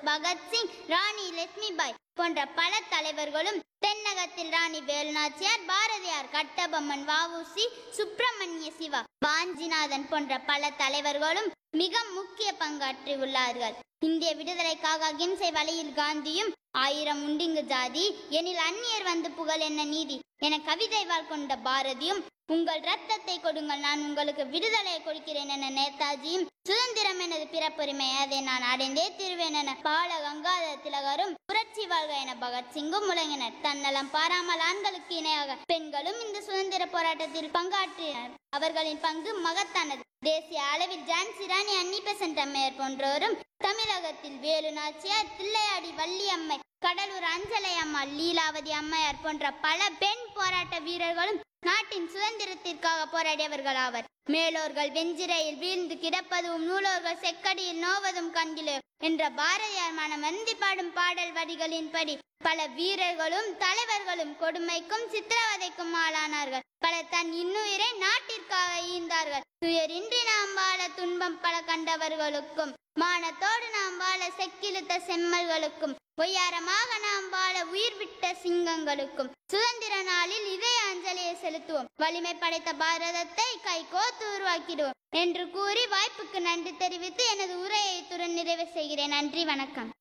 பகத்சிங், ராணி லட்சுமிபாய் போன்ற பல தலைவர்களும், தென்னகத்தில் ராணி வேலுநாச்சியார், பாரதியார், கட்டபொம்மன், வ.உ.சி., சுப்பிரமணிய சிவா, வாஞ்சிநாதன் போன்ற பல தலைவர்களும் மிக முக்கிய பங்காற்றி உள்ளார்கள். இந்திய விடுதலைக்காக அகிம்சை வழியில் காந்தியும், 1000 உண்டிங்கு ஜாதி எனில் அந்நியர் வந்து புகழ் என்ன நீதி என கவிதை கொண்ட பாரதியும், உங்கள் ரத்தத்தை கொடுங்கள் நான் உங்களுக்கு விடுதலையை கொடுக்கிறேன் என நேதாஜியும், சுதந்திரம் எனது பிறப்புரிமை அதை நான் அடைந்தே தீர்வேன் என பால கங்காதர திலகரும், புரட்சி வாழ்க என பகத்சிங்கும் முழங்கினர். தன்னலம் பாராமல் ஆண்களுக்கு இணையாக பெண்களும் இந்த சுதந்திர போராட்டத்தில் பங்காற்றினர். அவர்களின் பங்கு மகத்தானது. தேசிய அளவில் ஜான்சி ராணி, அன்னி பெசன்ட் அம்மையார் போன்றோரும், தமிழகத்தில் வேலு நாச்சியார், தில்லையாடி வள்ளியம்மை, கடலூர் அஞ்சலை அம்மா, லீலாவதி அம்மையார் போன்ற பல பெண் போராட்ட வீரர்களும் நாட்டின் சுதந்திரத்திற்காக போராடியவர்கள் ஆவர். மேலோர்கள் வெஞ்சிரையில் வீழ்ந்து கிடப்பதும், நூலோர்கள் செக்கடியில் நோவதும் கண்கிலே என்ற பாரதியார் மனம் வருந்தி பாடும் பாடல் வரிகளின்படி பல வீரர்களும் தலைவர்களும் கொடுமைக்கும் சித்திரவதைக்கும் ஆளானார்கள். பலர் தன் இன்னுயிரை நாட்டிற்காக ஈந்தார்கள். துயரின்றி நாம் வாழ துன்பம் பல கண்டவர்களுக்கும், மானத்தோடு நாம் வாழ செக்கிழுத்த செம்மல்களுக்கும், பொய்யாரமாக நாம் வாழ உயிர் விட்ட சிங்கங்களுக்கும் சுதந்திர நாளில் இதய அஞ்சலியை செலுத்துவோம். வலிமை படைத்த பாரதத்தை கைகோத்து உருவாக்கிடுவோம் என்று கூறி வாய்ப்புக்கு நன்றி தெரிவித்து எனது உரையை இத்துடன் நிறைவு செய்கிறேன். நன்றி, வணக்கம்.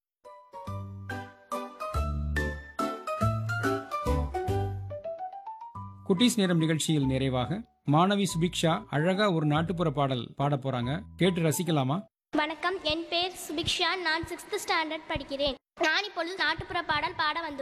குட்டீஸ் நேரம் நிகழ்ச்சியில் நிறைவாக மாணவி சுபிக்ஷா அழகா ஒரு நாட்டுப்புற பாடல் பாட போறாங்க. கேட்டு ரசிக்கலாமா? வணக்கம், என் பேர் சுபிக்ஷா. நான் 6th ஸ்டாண்டர்ட் படிக்கிறேன். நான் இப்பொழுது நாட்டுப்புற பாடல் பாட வந்துள்ளேன்.